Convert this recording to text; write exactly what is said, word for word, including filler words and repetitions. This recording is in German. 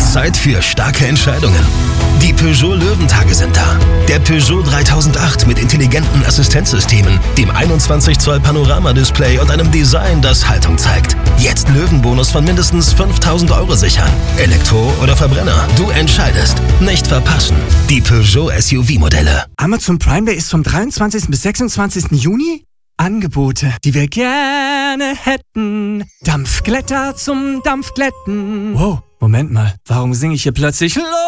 Zeit für starke Entscheidungen. Die Peugeot Löwentage sind da. Der Peugeot dreitausendacht mit intelligenten Assistenzsystemen, dem einundzwanzig Zoll Panoramadisplay und einem Design, das Haltung zeigt. Jetzt Löwenbonus von mindestens fünftausend Euro sichern. Elektro oder Verbrenner, du entscheidest. Nicht verpassen. Die Peugeot S U V-Modelle. Amazon Prime Day ist vom dreiundzwanzigsten bis sechsundzwanzigsten Juni. Angebote, die wir gerne hätten. Dampfglätter zum Dampfglätten. Wow, Moment mal, warum singe ich hier plötzlich